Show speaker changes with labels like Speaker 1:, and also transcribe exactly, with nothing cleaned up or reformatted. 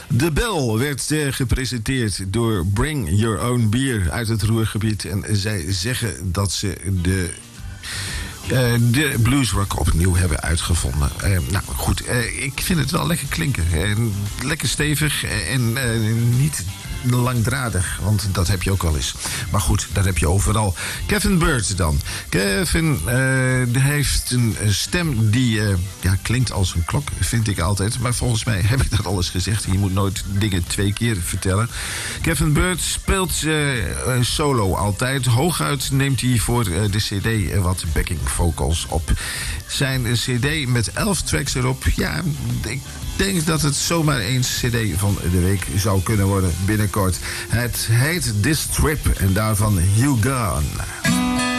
Speaker 1: De Bel werd uh, gepresenteerd door Bring Your Own Beer uit het Ruhrgebied. En zij zeggen dat ze de... Uh, de bluesrock opnieuw hebben uitgevonden. Uh, nou goed, uh, ik vind het wel lekker klinken. Uh, lekker stevig en uh, niet langdradig, want dat heb je ook wel eens. Maar goed, dat heb je overal. Kevin Byrd dan. Kevin uh, heeft een stem die uh, ja, klinkt als een klok, vind ik altijd. Maar volgens mij heb ik dat al eens gezegd. Je moet nooit dingen twee keer vertellen. Kevin Byrd speelt uh, solo altijd. Hooguit neemt hij voor uh, de cd wat backing vocals op. Zijn cd met elf tracks erop. Ja, ik denk dat het zomaar eens cd van de week zou kunnen worden binnenkort. Het heet This Trip en daarvan You Gone.